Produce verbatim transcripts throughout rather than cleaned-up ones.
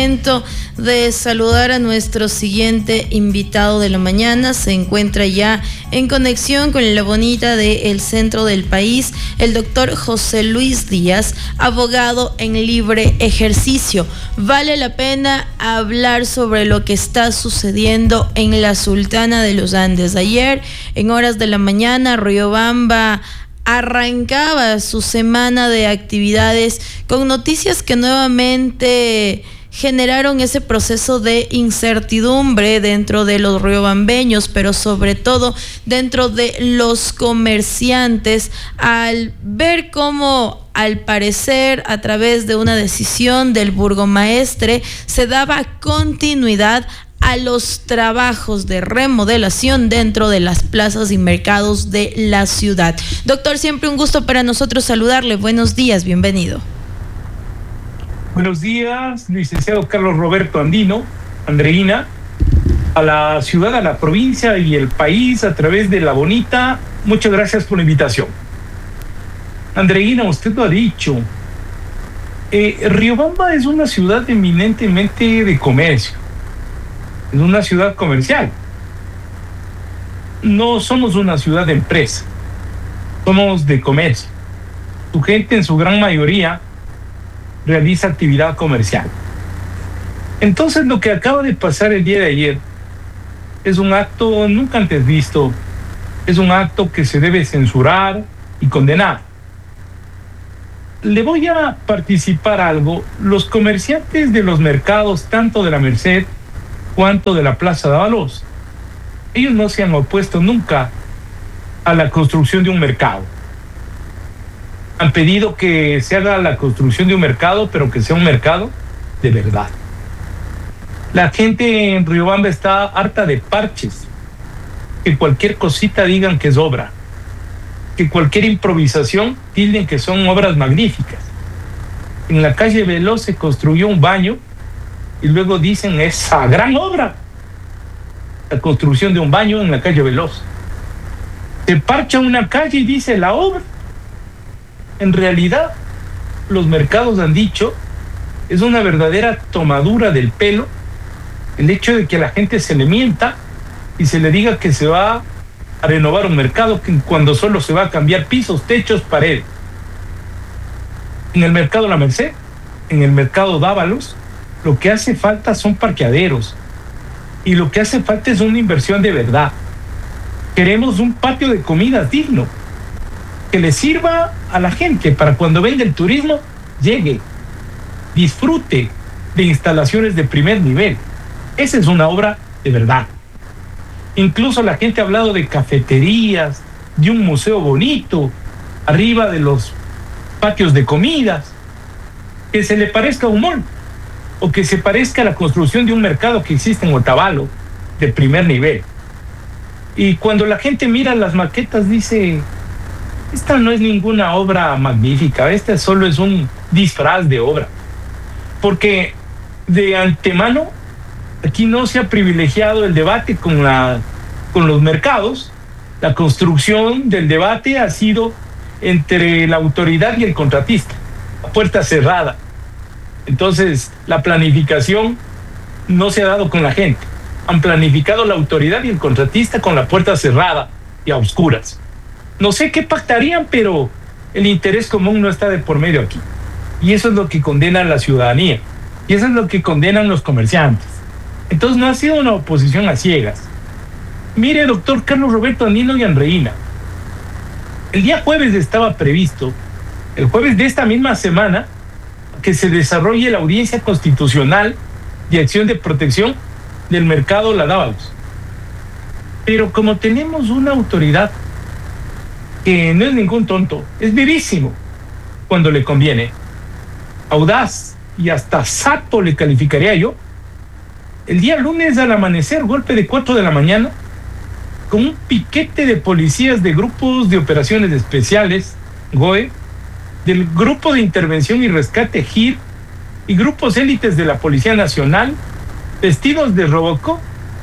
Momento de saludar a nuestro siguiente invitado de la mañana. Se encuentra ya en conexión con la bonita del centro del país, el doctor José Luis Díaz, abogado en libre ejercicio. Vale la pena hablar sobre lo que está sucediendo en la Sultana de los Andes. Ayer, en horas de la mañana, Riobamba arrancaba su semana de actividades con noticias que nuevamente generaron ese proceso de incertidumbre dentro de los riobambeños, pero sobre todo dentro de los comerciantes, al ver cómo, al parecer, a través de una decisión del burgomaestre, se daba continuidad a los trabajos de remodelación dentro de las plazas y mercados de la ciudad. Doctor, siempre un gusto para nosotros saludarle. Buenos días, bienvenido. Buenos días, licenciado Carlos Roberto Andino, Andreina, a la ciudad, a la provincia y el país a través de La Bonita. Muchas gracias por la invitación. Andreina, usted lo ha dicho. Eh, Riobamba es una ciudad eminentemente de comercio. Es una ciudad comercial. No somos una ciudad de empresa. Somos de comercio. Su gente, en su gran mayoría, realiza actividad comercial. Entonces, lo que acaba de pasar el día de ayer es un acto nunca antes visto, es un acto que se debe censurar y condenar. Le voy a participar algo. Los comerciantes de los mercados, tanto de la Merced cuanto de la Plaza de Ábalos, ellos no se han opuesto nunca a la construcción de un mercado. Han pedido que se haga la construcción de un mercado, pero que sea un mercado de verdad. La gente en Riobamba está harta de parches, que cualquier cosita digan que es obra, que cualquier improvisación tilden que son obras magníficas. En la calle Veloz se construyó un baño y luego dicen esa gran obra, la construcción de un baño en la calle Veloz. Se parcha una calle y dice la obra. En realidad, los mercados han dicho, es una verdadera tomadura del pelo el hecho de que a la gente se le mienta y se le diga que se va a renovar un mercado cuando solo se va a cambiar pisos, techos, paredes. En el mercado La Merced, en el mercado Dávalos, lo que hace falta son parqueaderos y lo que hace falta es una inversión de verdad. Queremos un patio de comidas digno, que le sirva a la gente para cuando venga el turismo, llegue, disfrute de instalaciones de primer nivel. Esa es una obra de verdad. Incluso la gente ha hablado de cafeterías, de un museo bonito, arriba de los patios de comidas, que se le parezca a un mall, o que se parezca a la construcción de un mercado que existe en Otavalo, de primer nivel. Y cuando la gente mira las maquetas dice, esta no es ninguna obra magnífica, esta solo es un disfraz de obra. Porque de antemano, aquí no se ha privilegiado el debate con, la, con los mercados. La construcción del debate ha sido entre la autoridad y el contratista, a puerta cerrada. Entonces, la planificación no se ha dado con la gente. Han planificado la autoridad y el contratista con la puerta cerrada y a oscuras. No sé qué pactarían, pero el interés común no está de por medio aquí. Y eso es lo que condena la ciudadanía. Y eso es lo que condenan los comerciantes. Entonces no ha sido una oposición a ciegas. Mire, doctor Carlos Roberto Andino y Andreina, el día jueves estaba previsto, el jueves de esta misma semana, que se desarrolle la audiencia constitucional de acción de protección del mercado La Dávalos. Pero como tenemos una autoridad que no es ningún tonto, es vivísimo cuando le conviene, audaz y hasta sato le calificaría yo, el día lunes al amanecer, golpe de cuatro de la mañana, con un piquete de policías de grupos de operaciones especiales, G O E, del Grupo de Intervención y Rescate G I R y grupos élites de la Policía Nacional, vestidos de Robocop,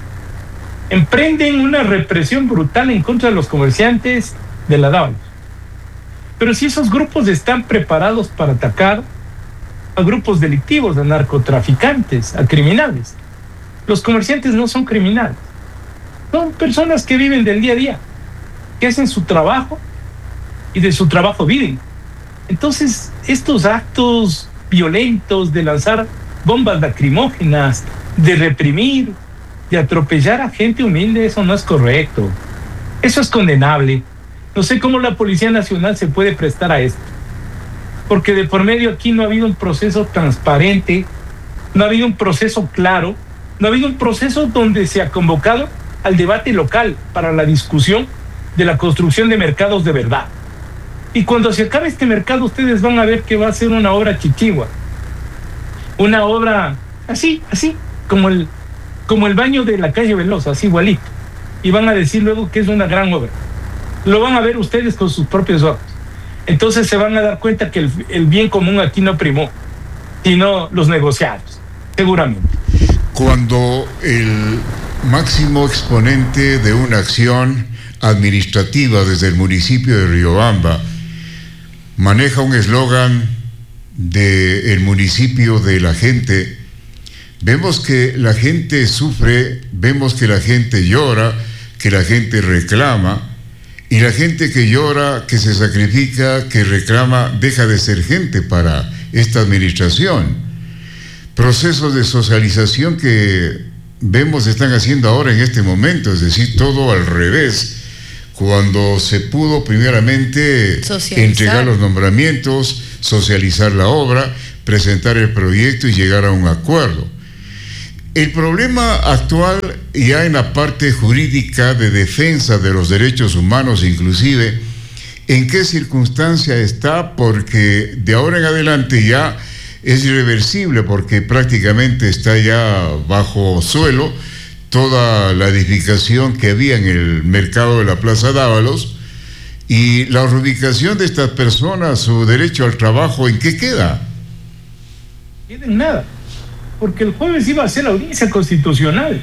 emprenden una represión brutal en contra de los comerciantes de La Dávalos. Pero si esos grupos están preparados para atacar a grupos delictivos, a narcotraficantes, a criminales. Los comerciantes no son criminales, son personas que viven del día a día, que hacen su trabajo y de su trabajo viven. Entonces, estos actos violentos de lanzar bombas lacrimógenas, de reprimir, de atropellar a gente humilde, eso no es correcto. Eso es condenable. No sé cómo la Policía Nacional se puede prestar a esto, porque de por medio aquí no ha habido un proceso transparente, no ha habido un proceso claro, no ha habido un proceso donde se ha convocado al debate local para la discusión de la construcción de mercados de verdad. Y cuando se acabe este mercado, ustedes van a ver que va a ser una obra chichigua, una obra así, así, como el, como el baño de la calle Velosa, así igualito. Y van a decir luego que es una gran obra. Lo van a ver ustedes con sus propios ojos. Entonces se van a dar cuenta que el, el bien común aquí no primó, sino los negociados, seguramente. Cuando el máximo exponente de una acción administrativa desde el municipio de Riobamba maneja un eslogan del municipio de la gente, vemos que la gente sufre, vemos que la gente llora, que la gente reclama, y la gente que llora, que se sacrifica, que reclama, deja de ser gente para esta administración. Procesos de socialización que vemos están haciendo ahora en este momento, es decir, todo al revés. Cuando se pudo primeramente socializar, entregar los nombramientos, socializar la obra, presentar el proyecto y llegar a un acuerdo. El problema actual, ya en la parte jurídica de defensa de los derechos humanos inclusive, ¿en qué circunstancia está? Porque de ahora en adelante ya es irreversible, porque prácticamente está ya bajo suelo toda la edificación que había en el mercado de la Plaza Dávalos, y la reubicación de estas personas, su derecho al trabajo, ¿en qué queda? No en nada, porque el jueves iba a ser la audiencia constitucional,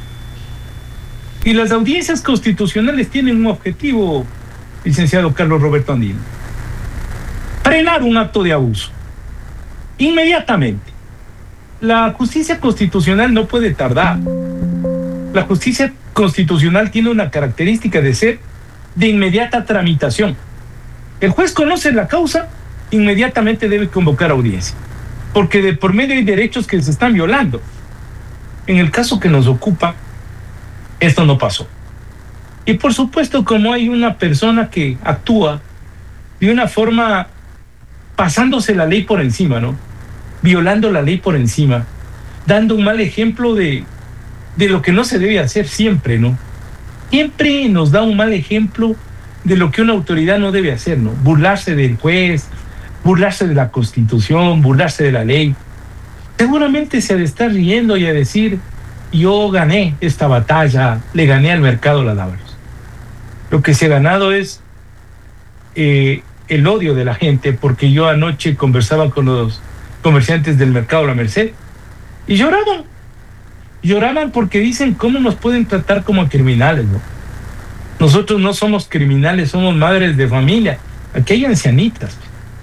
y las audiencias constitucionales tienen un objetivo, licenciado Carlos Roberto Andino: frenar un acto de abuso inmediatamente. La justicia constitucional no puede tardar. La justicia constitucional tiene una característica de ser de inmediata tramitación. El juez conoce la causa, inmediatamente debe convocar audiencia, porque de por medio hay derechos que se están violando. En el caso que nos ocupa, esto no pasó. Y por supuesto, como hay una persona que actúa de una forma pasándose la ley por encima, ¿no? Violando la ley por encima, dando un mal ejemplo de de lo que no se debe hacer siempre, ¿no? Siempre nos da un mal ejemplo de lo que una autoridad no debe hacer, ¿no? Burlarse del juez, burlarse de la Constitución, burlarse de la ley. Seguramente se ha de estar riendo y a decir: yo gané esta batalla, le gané al mercado La Dávalos. Lo que se ha ganado es eh, el odio de la gente, porque yo anoche conversaba con los comerciantes del mercado La Merced y lloraban. Lloraban porque dicen: ¿cómo nos pueden tratar como criminales, no? Nosotros no somos criminales, somos madres de familia. Aquí hay ancianitas.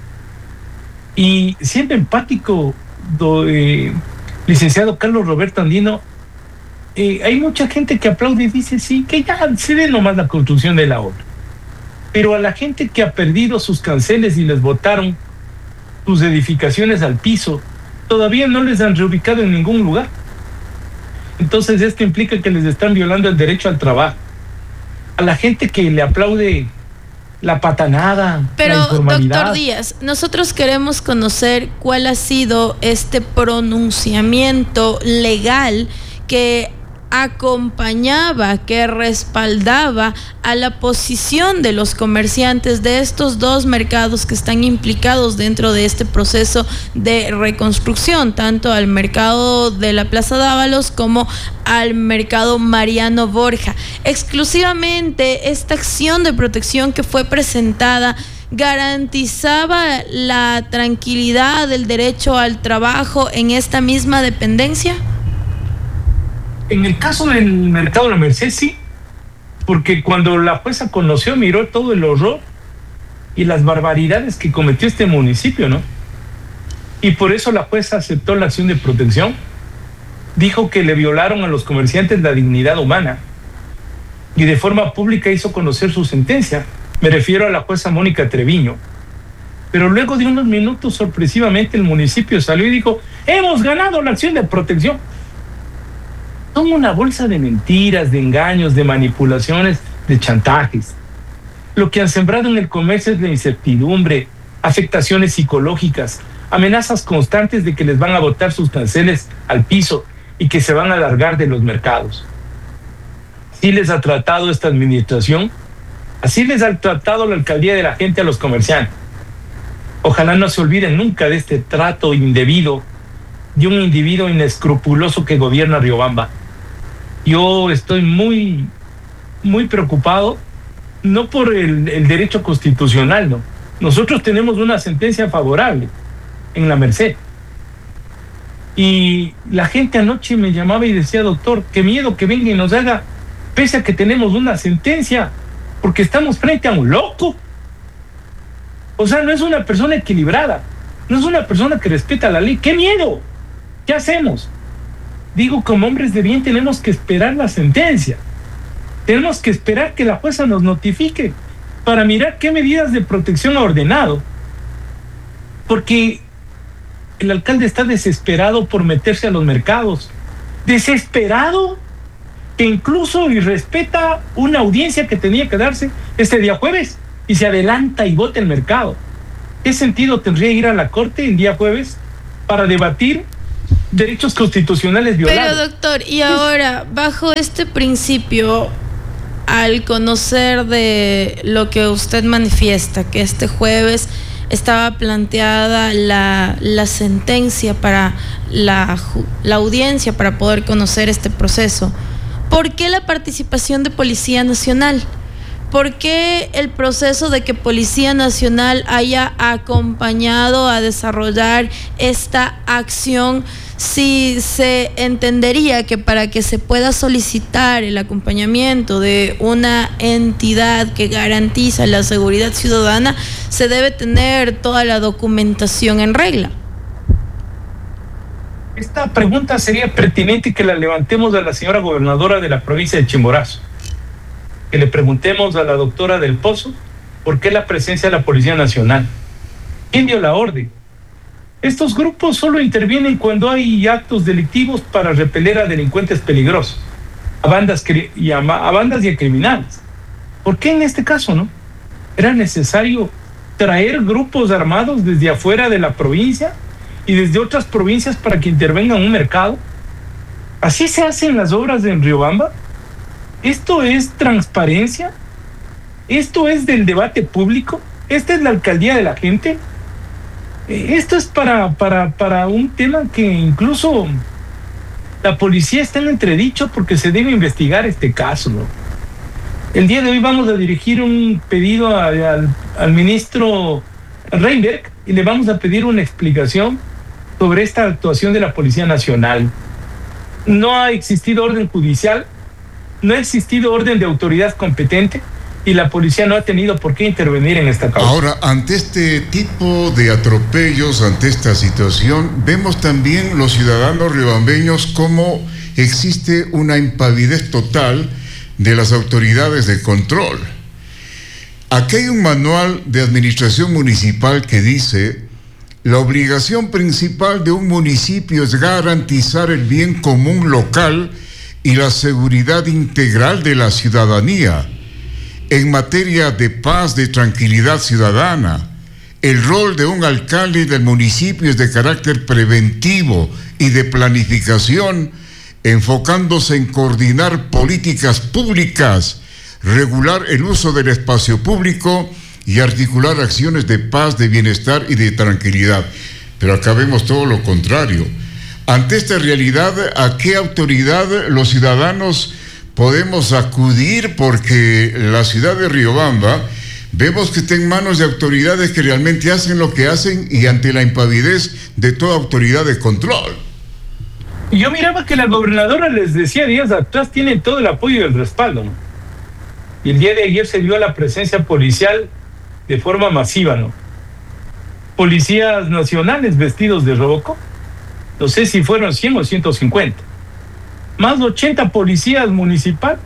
Y siendo empático, do, eh, licenciado Carlos Roberto Andino, eh, hay mucha gente que aplaude y dice: sí, que ya se dé nomás la construcción de la obra. Pero a la gente que ha perdido sus canceles y les botaron sus edificaciones al piso, todavía no les han reubicado en ningún lugar. Entonces esto implica que les están violando el derecho al trabajo. A la gente que le aplaude la patanada, pero, la informalidad. Doctor Díaz, nosotros queremos conocer cuál ha sido este pronunciamiento legal que acompañaba, que respaldaba a la posición de los comerciantes de estos dos mercados que están implicados dentro de este proceso de reconstrucción, tanto al mercado de la Plaza Dávalos como al mercado Mariano Borja. Exclusivamente esta acción de protección que fue presentada ¿garantizaba la tranquilidad del derecho al trabajo en esta misma dependencia? En el caso del mercado de La Merced, sí, porque cuando la jueza conoció, miró todo el horror y las barbaridades que cometió este municipio, ¿no? y por eso la jueza aceptó la acción de protección. Dijo que le violaron a los comerciantes la dignidad humana y de forma pública hizo conocer su sentencia. Me refiero a la jueza Mónica Treviño. Pero luego de unos minutos, sorpresivamente, el municipio salió y dijo: hemos ganado la acción de protección. Son una bolsa de mentiras, de engaños, de manipulaciones, de chantajes. Lo que han sembrado en el comercio es la incertidumbre, afectaciones psicológicas, amenazas constantes de que les van a botar sus canceles al piso y que se van a largar de los mercados. Así les ha tratado esta administración, así les ha tratado la alcaldía de la gente a los comerciantes. Ojalá no se olviden nunca de este trato indebido de un individuo inescrupuloso que gobierna Riobamba. Yo estoy muy, muy preocupado, no por el, el derecho constitucional, no. Nosotros tenemos una sentencia favorable en la Merced. Y la gente anoche me llamaba y decía: doctor, qué miedo que venga y nos haga, pese a que tenemos una sentencia, porque estamos frente a un loco. O sea, no es una persona equilibrada, no es una persona que respeta la ley. ¡Qué miedo! ¿Qué hacemos? Digo, como hombres de bien tenemos que esperar la sentencia. Tenemos que esperar que la jueza nos notifique para mirar qué medidas de protección ha ordenado. Porque el alcalde está desesperado por meterse a los mercados. Desesperado, que incluso irrespeta una audiencia que tenía que darse este día jueves y se adelanta y vota el mercado. ¿Qué sentido tendría ir a la corte el día jueves para debatir derechos constitucionales violados? Pero doctor, y ahora, bajo este principio, al conocer de lo que usted manifiesta, que este jueves estaba planteada la, la sentencia para la, la audiencia para poder conocer este proceso, ¿por qué la participación de Policía Nacional? ¿Por qué el proceso de que Policía Nacional haya acompañado a desarrollar esta acción, si se entendería que para que se pueda solicitar el acompañamiento de una entidad que garantiza la seguridad ciudadana, se debe tener toda la documentación en regla? Esta pregunta sería pertinente que la levantemos a la señora gobernadora de la provincia de Chimborazo. Que le preguntemos a la doctora del Pozo por qué la presencia de la Policía Nacional. ¿Quién dio la orden? Estos grupos solo intervienen cuando hay actos delictivos para repeler a delincuentes peligrosos, a bandas y a, a bandas y a criminales. ¿Por qué en este caso no? ¿Era necesario traer grupos armados desde afuera de la provincia y desde otras provincias para que intervengan en un mercado? ¿Así se hacen las obras en Riobamba? ¿Esto es transparencia? ¿Esto es del debate público? ¿Esta es la alcaldía de la gente? Esto es para, para, para un tema que incluso la policía está en entredicho porque se debe investigar este caso, ¿no? El día de hoy vamos a dirigir un pedido a, al, al ministro Reinberg y le vamos a pedir una explicación sobre esta actuación de la Policía Nacional. No ha existido orden judicial, no ha existido orden de autoridad competente y la policía no ha tenido por qué intervenir en esta causa. Ahora, ante este tipo de atropellos, ante esta situación, vemos también los ciudadanos riobambeños cómo existe una impavidez total de las autoridades de control. Aquí hay un manual de administración municipal que dice: la obligación principal de un municipio es garantizar el bien común local y la seguridad integral de la ciudadanía. En materia de paz, de tranquilidad ciudadana, el rol de un alcalde del municipio es de carácter preventivo y de planificación, enfocándose en coordinar políticas públicas, regular el uso del espacio público y articular acciones de paz, de bienestar y de tranquilidad. Pero acá vemos todo lo contrario. Ante esta realidad, ¿a qué autoridad los ciudadanos podemos acudir? Porque la ciudad de Riobamba vemos que está en manos de autoridades que realmente hacen lo que hacen y ante la impavidez de toda autoridad de control. Yo miraba que la gobernadora les decía días atrás, tienen todo el apoyo y el respaldo, ¿no? Y el día de ayer se vio la presencia policial de forma masiva, ¿no? policías nacionales vestidos de Robocop. No sé si fueron cien o ciento cincuenta. Más de ochenta policías municipales.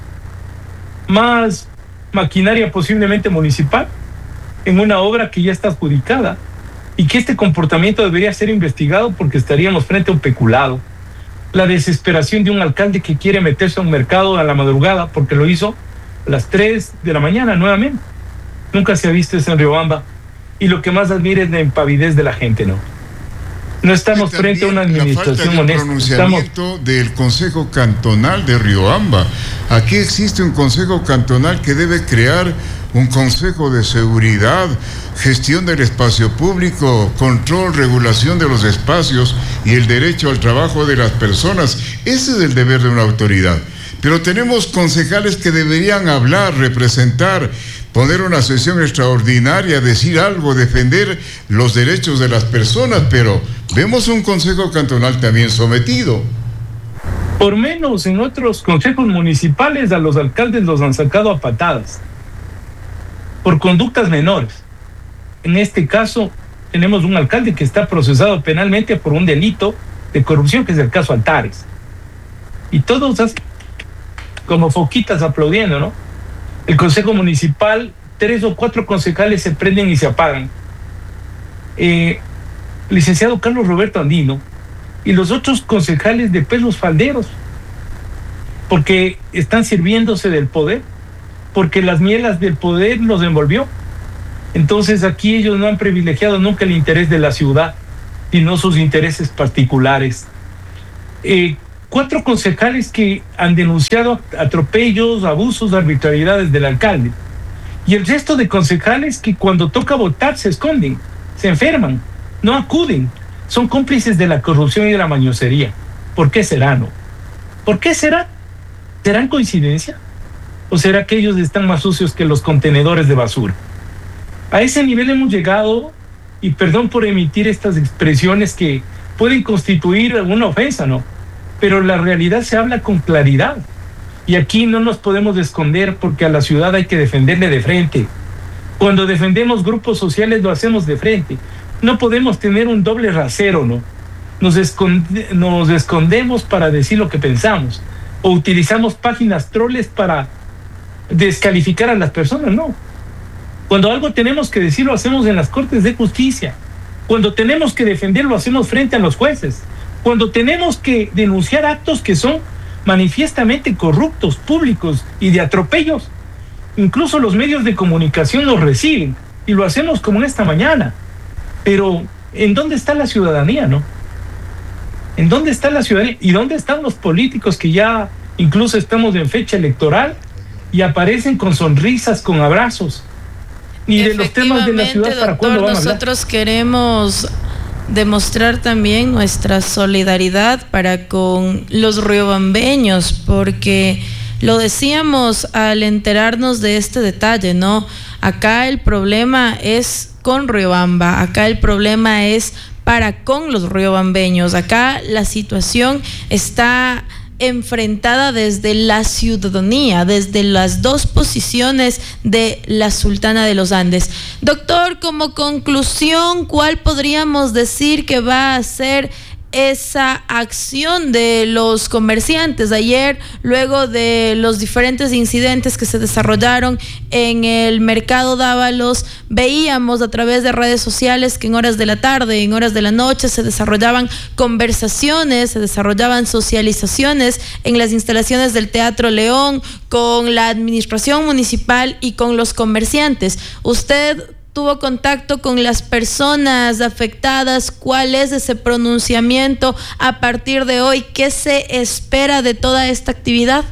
Más maquinaria posiblemente municipal en una obra que ya está adjudicada y que este comportamiento debería ser investigado porque estaríamos frente a un peculado. La desesperación de un alcalde que quiere meterse a un mercado a la madrugada porque lo hizo a las tres de la mañana nuevamente. Nunca se ha visto eso en Riobamba. Y lo que más admira es la impavidez de la gente, ¿no? No estamos frente a una administración honesta. El pronunciamiento estamos... del Consejo Cantonal de Riobamba. Aquí existe un Consejo Cantonal que debe crear un Consejo de Seguridad, gestión del espacio público, control, regulación de los espacios y el derecho al trabajo de las personas. Ese es el deber de una autoridad. Pero tenemos concejales que deberían hablar, representar, poner una sesión extraordinaria, decir algo, defender los derechos de las personas, pero vemos un consejo cantonal también sometido. Por menos en otros consejos municipales a los alcaldes los han sacado a patadas por conductas menores. En este caso tenemos un alcalde que está procesado penalmente por un delito de corrupción, que es el caso Altares. Y todos así, como foquitas aplaudiendo, ¿no? El consejo municipal, tres o cuatro concejales se prenden y se apagan. Eh, licenciado Carlos Roberto Andino y los otros concejales de pelos falderos, porque están sirviéndose del poder, porque las mielas del poder los envolvió. Entonces aquí ellos no han privilegiado nunca el interés de la ciudad, sino sus intereses particulares. Eh, Cuatro concejales que han denunciado atropellos, abusos, arbitrariedades del alcalde. Y el resto de concejales que cuando toca votar se esconden, se enferman, no acuden. Son cómplices de la corrupción y de la mañosería. ¿Por qué será, no? ¿Por qué será? ¿Serán coincidencia? ¿O será que ellos están más sucios que los contenedores de basura? A ese nivel hemos llegado, y perdón por emitir estas expresiones que pueden constituir alguna ofensa, ¿no? Pero la realidad se habla con claridad. Y aquí no nos podemos esconder porque a la ciudad hay que defenderle de frente. Cuando defendemos grupos sociales lo hacemos de frente. No podemos tener un doble rasero, ¿no? Nos, esconde, nos escondemos para decir lo que pensamos. O utilizamos páginas troles para descalificar a las personas, no. Cuando algo tenemos que decir lo hacemos en las Cortes de Justicia. Cuando tenemos que defender lo hacemos frente a los jueces. Cuando tenemos que denunciar actos que son manifiestamente corruptos, públicos y de atropellos, incluso los medios de comunicación los reciben y lo hacemos como esta mañana. Pero, ¿en dónde está la ciudadanía, no? ¿En dónde está la ciudadanía? ¿Y dónde están los políticos que ya incluso estamos en fecha electoral y aparecen con sonrisas, con abrazos? Ni de los temas de la ciudad, doctor, ¿para cuándo van a hablar? Nosotros queremos demostrar también nuestra solidaridad para con los riobambeños, porque lo decíamos al enterarnos de este detalle, ¿no? Acá el problema es con Riobamba, acá el problema es para con los riobambeños, acá la situación está enfrentada desde la ciudadanía, desde las dos posiciones de la Sultana de los Andes. Doctor, como conclusión, ¿cuál podríamos decir que va a ser esa acción de los comerciantes? Ayer, luego de los diferentes incidentes que se desarrollaron en el mercado Dávalos, veíamos a través de redes sociales que en horas de la tarde, en horas de la noche se desarrollaban conversaciones, se desarrollaban socializaciones en las instalaciones del Teatro León con la administración municipal y con los comerciantes. ¿Usted tuvo contacto con las personas afectadas? ¿Cuál es ese pronunciamiento a partir de hoy? ¿Qué se espera de toda esta actividad?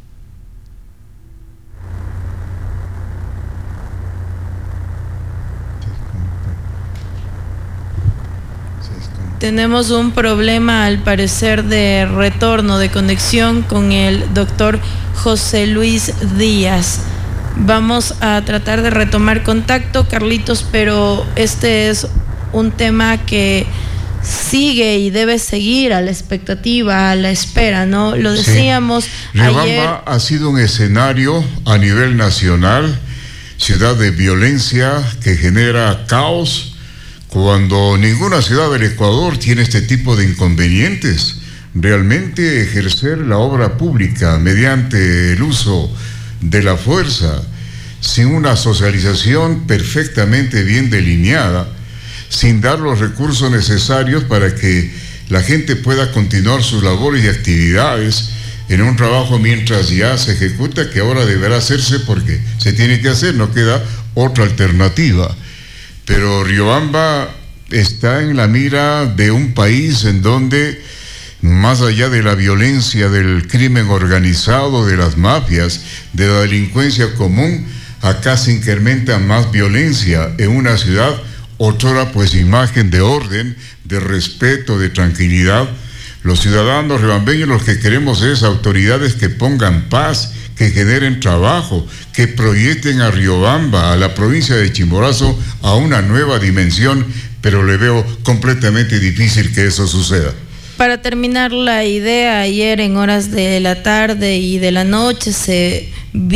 Tenemos un problema, al parecer, de retorno, de conexión con el doctor José Luis Díaz. Vamos a tratar de retomar contacto, Carlitos, pero este es un tema que sigue y debe seguir a la expectativa, a la espera, ¿no? Lo decíamos sí. Riobamba ayer. Ha sido un escenario a nivel nacional, ciudad de violencia que genera caos, cuando ninguna ciudad del Ecuador tiene este tipo de inconvenientes. Realmente ejercer la obra pública mediante el uso de la fuerza, sin una socialización perfectamente bien delineada, sin dar los recursos necesarios para que la gente pueda continuar sus labores y actividades en un trabajo mientras ya se ejecuta, que ahora deberá hacerse porque se tiene que hacer, no queda otra alternativa. Pero Riobamba está en la mira de un país en donde, más allá de la violencia del crimen organizado, de las mafias, de la delincuencia común, acá se incrementa más violencia en una ciudad, otrora pues imagen de orden, de respeto, de tranquilidad. Los ciudadanos riobambeños lo que queremos es autoridades que pongan paz, que generen trabajo, que proyecten a Riobamba, a la provincia de Chimborazo, a una nueva dimensión, pero le veo completamente difícil que eso suceda. Para terminar la idea, ayer en horas de la tarde y de la noche se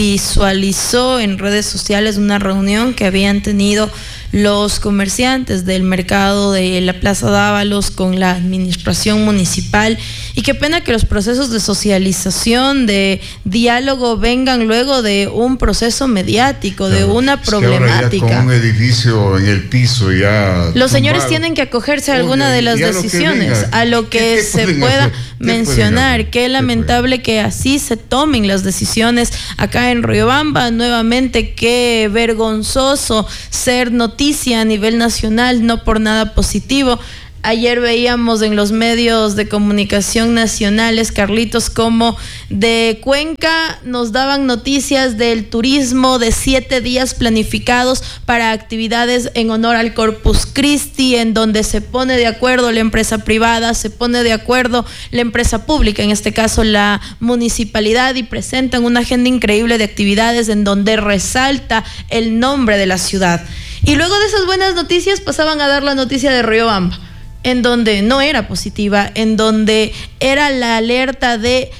visualizó en redes sociales una reunión que habían tenido los comerciantes del mercado de la Plaza Dávalos con la administración municipal, y qué pena que los procesos de socialización, de diálogo vengan luego de un proceso mediático, claro, de una problemática. Es que ahora ya con un edificio en el piso ya los tumbado, señores tienen que acogerse a alguna de las decisiones, lo a lo que ¿Qué, qué se pueda hacer? mencionar. Qué lamentable que así se tomen las decisiones acá en Riobamba. Nuevamente, qué vergonzoso ser noticia a nivel nacional, no por nada positivo. Ayer veíamos en los medios de comunicación nacionales, Carlitos, como de Cuenca nos daban noticias del turismo de siete días planificados para actividades en honor al Corpus Christi, en donde se pone de acuerdo la empresa privada, se pone de acuerdo la empresa pública, en este caso la municipalidad, y presentan una agenda increíble de actividades en donde resalta el nombre de la ciudad. Y luego de esas buenas noticias pasaban a dar la noticia de Riobamba, en donde no era positiva, en donde era la alerta de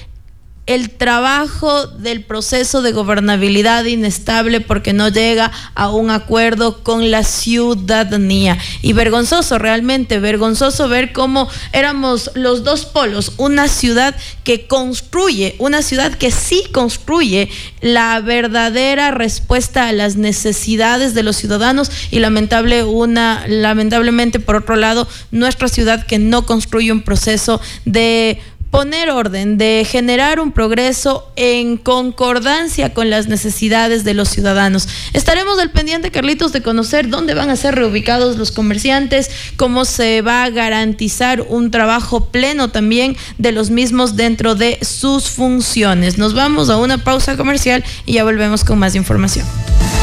el trabajo del proceso de gobernabilidad inestable porque no llega a un acuerdo con la ciudadanía. Y vergonzoso, realmente vergonzoso ver cómo éramos los dos polos, una ciudad que construye, una ciudad que sí construye la verdadera respuesta a las necesidades de los ciudadanos, y lamentable una, lamentablemente por otro lado, nuestra ciudad que no construye un proceso de poner orden, de generar un progreso en concordancia con las necesidades de los ciudadanos. Estaremos al pendiente, Carlitos, de conocer dónde van a ser reubicados los comerciantes, cómo se va a garantizar un trabajo pleno también de los mismos dentro de sus funciones. Nos vamos a una pausa comercial y ya volvemos con más información.